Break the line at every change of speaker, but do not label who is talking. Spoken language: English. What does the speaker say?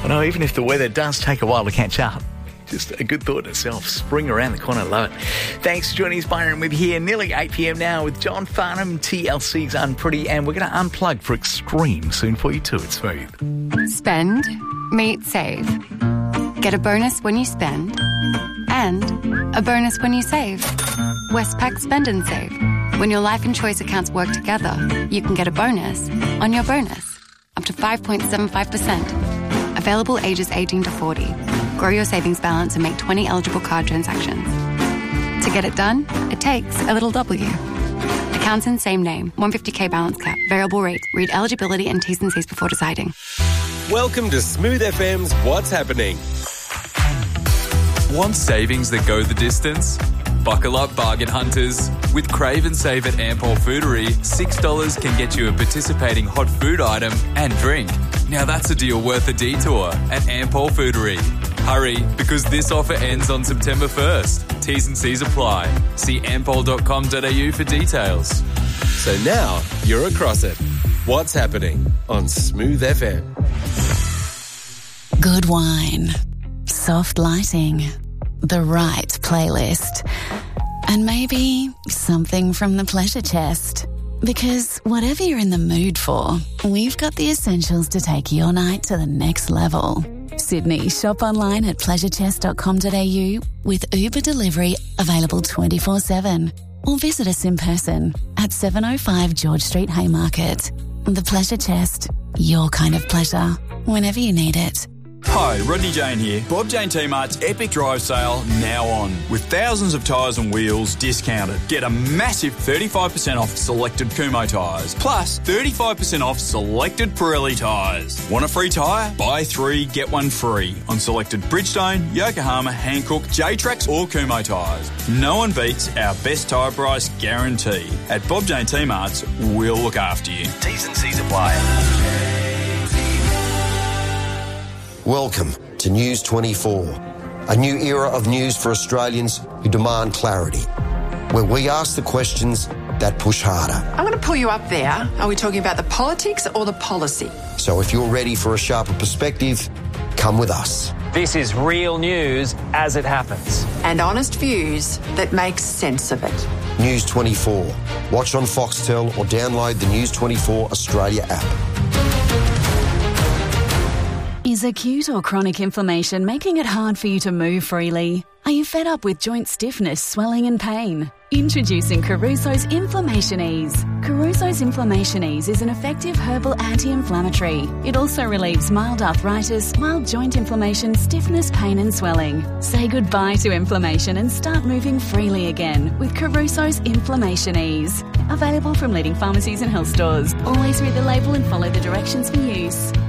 I know, even if the weather does take a while to catch up, just a good thought in itself. Spring around the corner, love it. Thanks for joining us, Byron, with here. Nearly 8 p.m. now with John Farnham, TLC's Unpretty, and we're going to unplug for Extreme soon for you too. It's smooth.
Spend, meet, save. Get a bonus when you spend and a bonus when you save. Westpac Spend and Save. When your life and choice accounts work together, you can get a bonus on your bonus, up to 5.75%. Available ages 18 to 40. Grow your savings balance and make 20 eligible card transactions. To get it done, it takes a little W. Accounts in same name, 150k balance cap, variable rate. Read eligibility and T's and C's before deciding.
Welcome to Smooth FM's What's Happening.
Want savings that go the distance? Buckle up, bargain hunters. With Crave and Save at Ampol Foodery, $6 can get you a participating hot food item and drink. Now that's a deal worth a detour at Ampol Foodery. Hurry, because this offer ends on September 1st. T's and C's apply. See ampol.com.au for details.
So now you're across it. What's Happening on Smooth FM.
Good wine, soft lighting, the right playlist, and maybe something from the pleasure chest. Because whatever you're in the mood for, we've got the essentials to take your night to the next level. Sydney, shop online at pleasurechest.com.au with Uber delivery available 24/7. Or visit us in person at 705 George Street, Haymarket. The Pleasure Chest, your kind of pleasure, whenever you need it.
Hi, Rodney Jane here. Bob Jane T-Mart's Epic Drive Sale now on, with thousands of tyres and wheels discounted. Get a massive 35% off selected Kumho tyres, plus 35% off selected Pirelli tyres. Want a free tyre? Buy 3, get 1 free on selected Bridgestone, Yokohama, Hankook, J-Trax or Kumho tyres. No one beats our best tyre price guarantee. At Bob Jane T-Mart's, we'll look after you.
T's and C's apply.
Welcome to News 24, a new era of news for Australians who demand clarity, where we ask the questions that push harder.
I'm going to pull you up there. Are we talking about the politics or the policy?
So if you're ready for a sharper perspective, come with us.
This is real news as it happens.
And honest views that make sense of it.
News 24. Watch on Foxtel or download the News 24 Australia app.
Is acute or chronic inflammation making it hard for you to move freely? Are you fed up with joint stiffness, swelling and pain? Introducing Caruso's Inflammation Ease. Caruso's Inflammation Ease is an effective herbal anti-inflammatory. It also relieves mild arthritis, mild joint inflammation, stiffness, pain and swelling. Say goodbye to inflammation and start moving freely again with Caruso's Inflammation Ease. Available from leading pharmacies and health stores. Always read the label and follow the directions for use.